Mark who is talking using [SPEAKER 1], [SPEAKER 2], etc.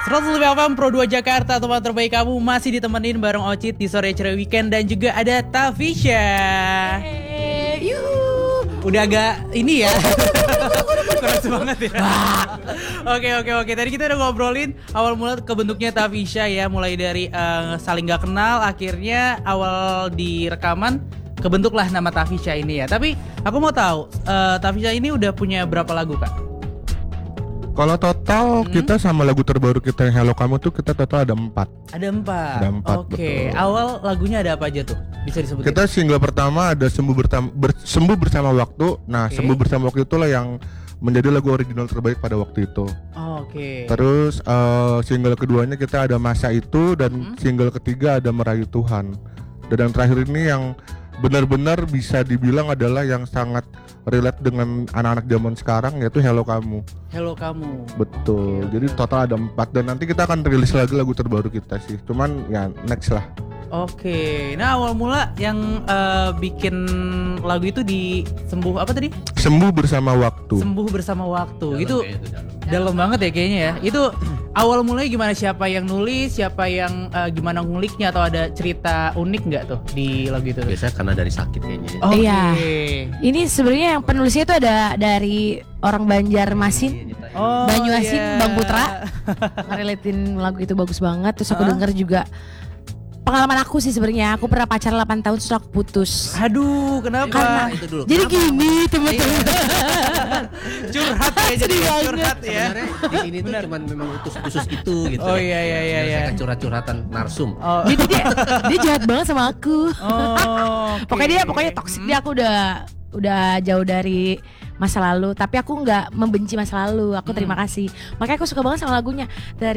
[SPEAKER 1] 105 FM Pro 2 Jakarta, teman terbaik kamu masih ditemenin bareng Ocit di sore ceria weekend dan juga ada Tafisha. Udah agak ini ya. Keras banget ya. Oke. Tadi kita udah ngobrolin awal mula kebentuknya Tafisha ya, mulai dari saling gak kenal, akhirnya awal di rekaman kebentuklah nama Tafisha ini ya. Tapi aku mau tahu, Tafisha ini udah punya berapa lagu kak?
[SPEAKER 2] Kalau total kita sama lagu terbaru kita yang Hello Kamu tuh kita total ada 4.
[SPEAKER 1] Ada 4.
[SPEAKER 2] Ada 4.
[SPEAKER 1] Oke.
[SPEAKER 2] Betul.
[SPEAKER 1] Awal lagunya ada apa aja tuh? Bisa disebutin?
[SPEAKER 2] Kita single pertama ada Sembuh Bersama Waktu. Nah,
[SPEAKER 1] Oke.
[SPEAKER 2] Sembuh Bersama Waktu itulah yang menjadi lagu original terbaik pada waktu itu.
[SPEAKER 1] Oke.
[SPEAKER 2] Terus single keduanya kita ada Masa Itu, dan single ketiga ada Merayu Tuhan. Dan yang terakhir ini yang benar-benar bisa dibilang adalah yang sangat relate dengan anak-anak zaman sekarang, yaitu Hello Kamu.
[SPEAKER 1] Hello Kamu.
[SPEAKER 2] Betul. Jadi total ada 4, dan nanti kita akan rilis lagi lagu terbaru kita sih. Cuman ya next lah.
[SPEAKER 1] Oke. Nah, awal mula yang bikin lagu itu di Sembuh apa tadi?
[SPEAKER 2] Sembuh Bersama Waktu.
[SPEAKER 1] Sembuh Bersama Waktu. Itu dalam banget ya kayaknya ya. Itu awal mulanya gimana? Siapa yang nulis? Siapa yang gimana nguliknya? Atau ada cerita unik nggak tuh di lagu itu?
[SPEAKER 3] Biasanya karena dari sakit kayaknya.
[SPEAKER 1] Oke.
[SPEAKER 4] Iya. Ini sebenarnya yang penulisnya itu ada dari orang Banjarmasin,
[SPEAKER 1] Oh,
[SPEAKER 4] Banyuasin,
[SPEAKER 1] iya.
[SPEAKER 4] Bang Putra. Ngerelatin lagu itu bagus banget. Terus aku denger juga pengalaman aku sih sebenarnya. Aku pernah pacaran 8 tahun terus aku putus.
[SPEAKER 1] Aduh, kenapa?
[SPEAKER 4] Karena
[SPEAKER 3] itu dulu.
[SPEAKER 4] jadi gini teman-teman.
[SPEAKER 1] Curhat ya, jadi curhat ya.
[SPEAKER 3] Sebenarnya di sini tuh cuman memang khusus itu gitu.
[SPEAKER 1] Oh, iya.
[SPEAKER 3] Menyelesaikan curhat-curhatan narsum.
[SPEAKER 1] Oh.
[SPEAKER 4] Jadi dia jahat banget sama aku.
[SPEAKER 1] Oh, oke.
[SPEAKER 4] Pokoknya toksik dia. Aku udah jauh dari masa lalu, tapi aku nggak membenci masa lalu. Aku terima kasih. Makanya aku suka banget sama lagunya. Dari